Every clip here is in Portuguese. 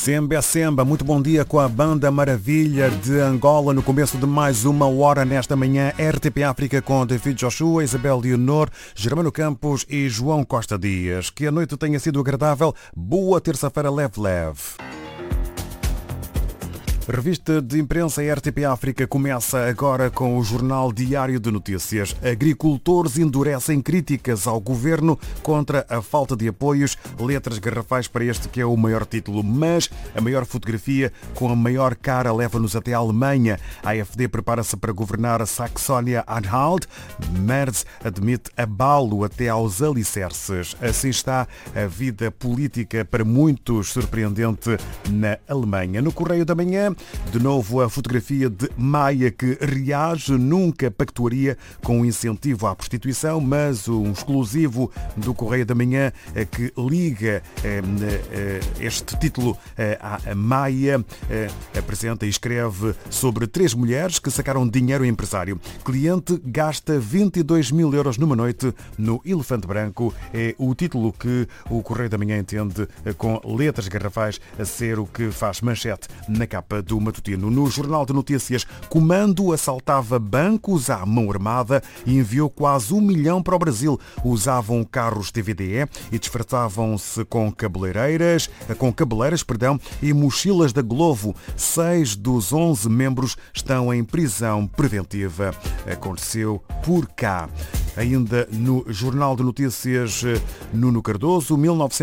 Semba é Semba, muito bom dia com a Banda Maravilha de Angola no começo de mais uma hora nesta manhã. RTP África com David Joshua, Isabel Leonor, Germano Campos e João Costa Dias. Que a noite tenha sido agradável. Boa terça-feira leve. Revista de imprensa RTP África começa agora com o Jornal Diário de Notícias. Agricultores endurecem críticas ao governo contra a falta de apoios. Letras garrafais para este que é o maior título, mas a maior fotografia com a maior cara leva-nos até a Alemanha. A AfD prepara-se para governar a Saxónia-Anhalt. Merz admite abalo até aos alicerces. Assim está a vida política para muitos surpreendente na Alemanha. No Correio da Manhã, de novo a fotografia de Maia que reage, nunca pactuaria com um incentivo à prostituição, mas um exclusivo do Correio da Manhã que liga este título à Maia, apresenta e escreve sobre 3 mulheres que sacaram dinheiro ao empresário. Cliente gasta 22 mil euros numa noite no Elefante Branco. É o título que o Correio da Manhã entende com letras garrafais a ser o que faz manchete na capa do matutino. No Jornal de Notícias, comando assaltava bancos à mão armada e enviou quase 1 milhão para o Brasil. Usavam carros TVDE e disfarçavam-se com cabeleiras e mochilas da Glovo. 6 dos 11 membros estão em prisão preventiva. Aconteceu por cá. Ainda no Jornal de Notícias, Nuno Cardoso,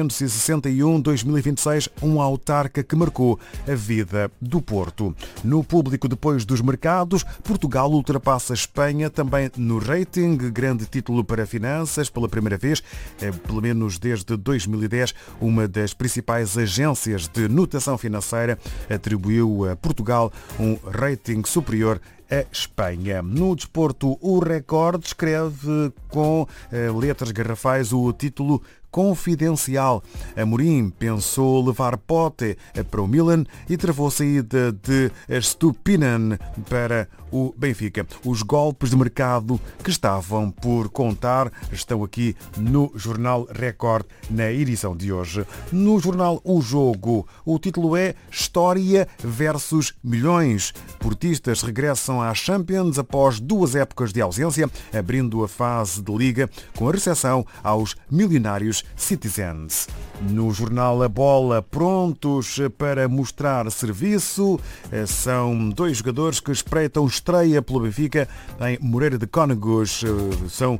1961-2026, um autarca que marcou a vida do Porto. No Público, depois dos mercados, Portugal ultrapassa a Espanha também no rating, grande título para finanças, pela primeira vez, pelo menos desde 2010, uma das principais agências de notação financeira atribuiu a Portugal um rating superior a Espanha. No desporto, o Record escreve com letras garrafais o título Confidencial. Amorim pensou levar Pote para o Milan e travou a saída de Stupinen para o Benfica. Os golpes de mercado que estavam por contar estão aqui no Jornal Record, na edição de hoje. No jornal O Jogo, o título é História versus Milhões. Portistas regressam à Champions após 2 épocas de ausência, abrindo a fase de Liga com a recepção aos milionários Citizens. No jornal A Bola, prontos para mostrar serviço, são 2 jogadores que espreitam estreia pelo Benfica em Moreira de Cónegos. São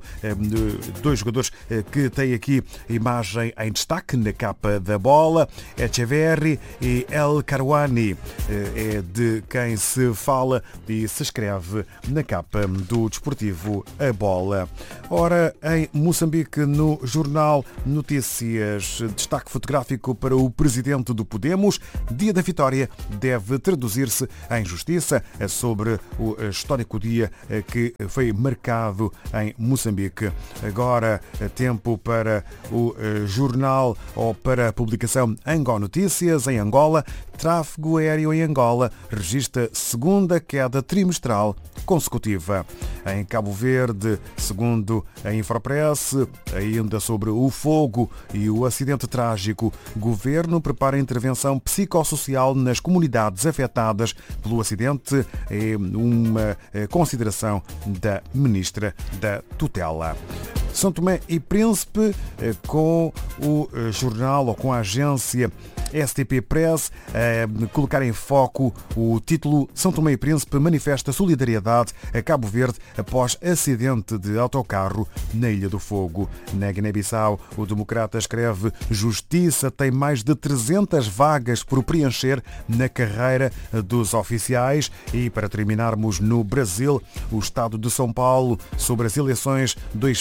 2 jogadores que têm aqui imagem em destaque na capa da Bola. Echeverri e El Karouani é de quem se fala e se escreve na capa do Desportivo A Bola. Ora, em Moçambique, no jornal Notícias, destaque fotográfico para o presidente do Podemos. Dia da vitória deve traduzir-se em justiça sobre o histórico dia que foi marcado em Moçambique. Agora, tempo para o jornal ou para a publicação Angola Notícias. Em Angola, tráfego aéreo em Angola registra 2ª queda trimestral consecutiva. Em Cabo Verde, segundo a Infopress, ainda sobre o fogo e o acidente trágico, governo prepara intervenção psicossocial nas comunidades afetadas pelo acidente. É uma consideração da Ministra da Tutela. São Tomé e Príncipe, com o jornal ou com a agência STP Press, colocar em foco o título São Tomé e Príncipe manifesta solidariedade a Cabo Verde após acidente de autocarro na Ilha do Fogo. Na Guiné-Bissau, o Democrata escreve Justiça tem mais de 300 vagas por preencher na carreira dos oficiais. E para terminarmos, no Brasil, o Estado de São Paulo sobre as eleições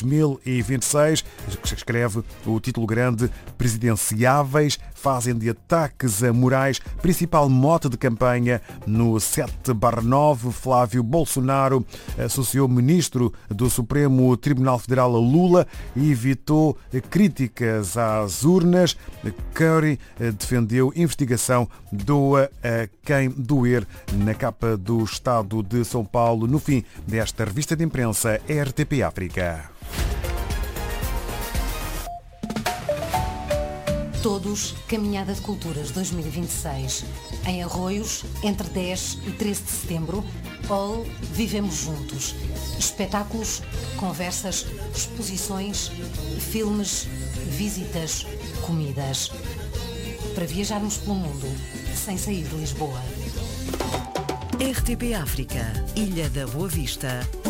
2026, escreve o título grande Presidenciáveis fazem de ataques a Moraes principal mote de campanha. No 7/9, Flávio Bolsonaro associou o ministro do Supremo Tribunal Federal a Lula e evitou críticas às urnas. Curry defendeu investigação, doa a quem doer, na capa do Estado de São Paulo, no fim desta revista de imprensa RTP África. Todos, Caminhada de Culturas 2026. Em Arroios, entre 10 e 13 de setembro, All Vivemos Juntos. Espetáculos, conversas, exposições, filmes, visitas, comidas. Para viajarmos pelo mundo, sem sair de Lisboa. RTP África, Ilha da Boa Vista,